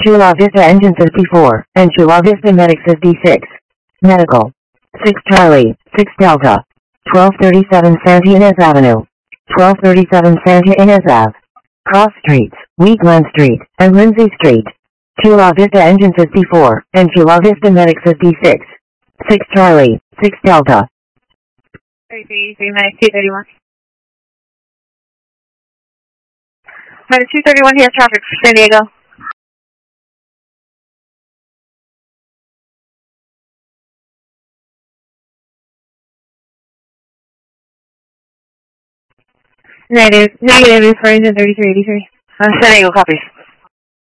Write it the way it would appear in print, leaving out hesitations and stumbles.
Chula Vista Engine says D4, and Chula Vista Medic says D6. Medical. 6 Charlie, 6 Delta. 1237 Santa Ynez Avenue. 1237 Santa Ynez Ave. Cross Streets, Wheatland Street, and Lindsay Street. Chula Vista Engine says D4, and Chula Vista Medic says D6. 6 Charlie, 6 Delta. 33 minus 231. Minus 231 here, traffic for San Diego. Negative, referring to 3383. San Diego copies.